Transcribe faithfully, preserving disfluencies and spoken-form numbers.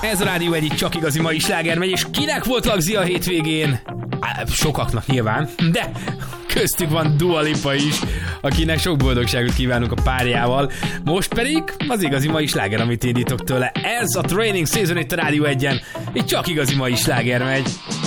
Ez a Rádió egy csak igazi mai sláger megy, és kinek volt lagzi a hétvégén? Á, sokaknak nyilván, de köztük van Dua Lipa is, akinek sok boldogságot kívánunk a párjával. Most pedig az igazi mai sláger, amit indítok tőle. Ez a Training Season itt a Rádió egyen, itt csak igazi mai sláger megy.